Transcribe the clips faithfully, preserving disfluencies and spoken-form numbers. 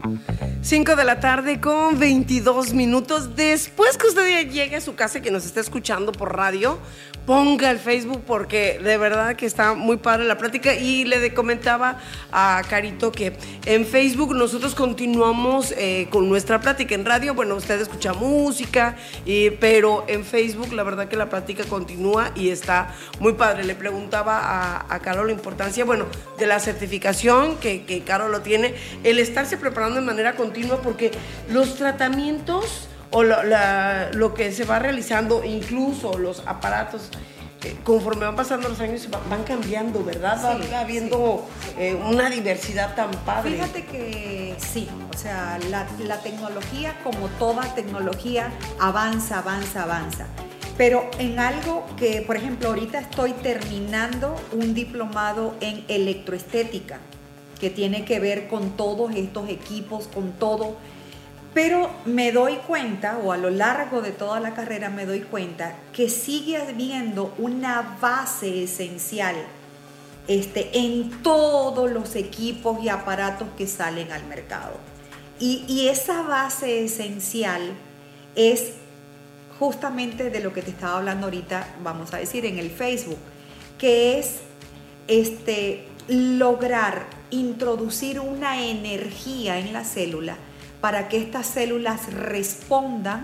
cinco de la tarde con veintidós minutos. Después que usted ya llegue a su casa y que nos esté escuchando por radio, ponga el Facebook porque de verdad que está muy padre la plática. Y le comentaba a Carito que en Facebook nosotros continuamos eh, con nuestra plática. En radio, bueno, usted escucha música, y, pero en Facebook la verdad que la plática continúa y está muy padre. Le preguntaba a, a Caro la importancia, bueno, de la certificación que, que Caro lo tiene, el estarse preparando de manera continua, porque los tratamientos o lo, la, lo que se va realizando, incluso los aparatos, eh, conforme van pasando los años van, van cambiando, ¿verdad? Sí, va habiendo sí. eh, una diversidad tan padre. Fíjate que sí, o sea, la, la tecnología, como toda tecnología, avanza, avanza, avanza. Pero en algo que, por ejemplo, ahorita estoy terminando un diplomado en electroestética, que tiene que ver con todos estos equipos, con todo. Pero me doy cuenta, o a lo largo de toda la carrera me doy cuenta, que sigue habiendo una base esencial este, en todos los equipos y aparatos que salen al mercado. Y, y esa base esencial es justamente de lo que te estaba hablando ahorita, vamos a decir, en el Facebook, que es este, lograr introducir una energía en la célula para que estas células respondan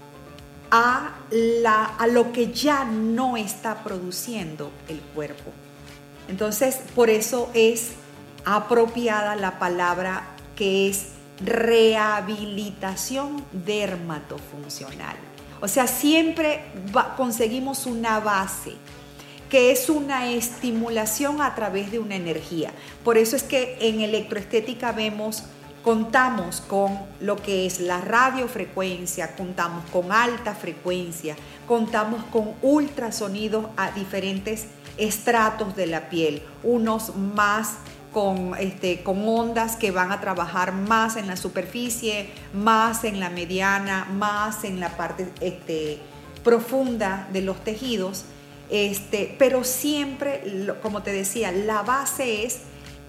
a, la, a lo que ya no está produciendo el cuerpo. Entonces, por eso es apropiada la palabra que es rehabilitación dermatofuncional. O sea, siempre va, conseguimos una base, que es una estimulación a través de una energía. Por eso es que en electroestética vemos, contamos con lo que es la radiofrecuencia, contamos con alta frecuencia, contamos con ultrasonidos a diferentes estratos de la piel, unos más con, este, con ondas que van a trabajar más en la superficie, más en la mediana, más en la parte este, profunda de los tejidos. Este, pero siempre, como te decía, la base es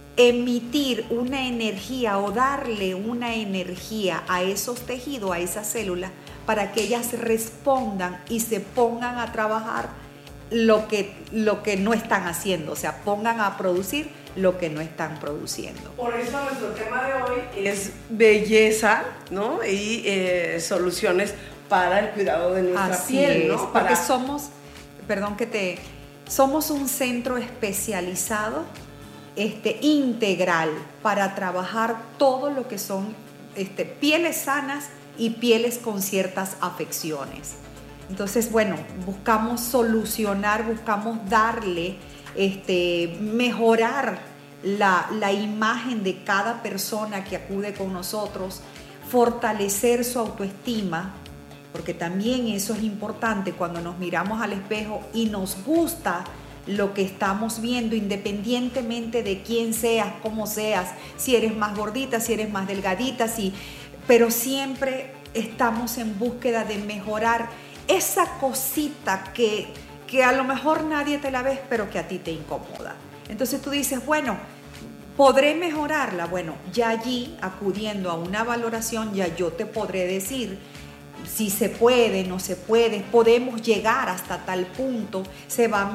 emitir una energía o darle una energía a esos tejidos, a esas células, para que ellas respondan y se pongan a trabajar lo que, lo que no están haciendo, o sea, pongan a producir lo que no están produciendo. Por eso nuestro tema de hoy es belleza, ¿no? Y eh, soluciones para el cuidado de nuestra Así piel, es, ¿no? Porque para... somos, perdón que te, somos un centro especializado, este, integral, para trabajar todo lo que son este, pieles sanas y pieles con ciertas afecciones. Entonces, bueno, buscamos solucionar, buscamos darle, este, mejorar la, la imagen de cada persona que acude con nosotros, fortalecer su autoestima, porque también eso es importante cuando nos miramos al espejo y nos gusta lo que estamos viendo, independientemente de quién seas, cómo seas, si eres más gordita, si eres más delgadita, si, pero siempre estamos en búsqueda de mejorar esa cosita que, que a lo mejor nadie te la ve, pero que a ti te incomoda. Entonces tú dices, bueno, ¿podré mejorarla? Bueno, ya allí, acudiendo a una valoración, ya yo te podré decir si se puede, no se puede, podemos llegar hasta tal punto, se va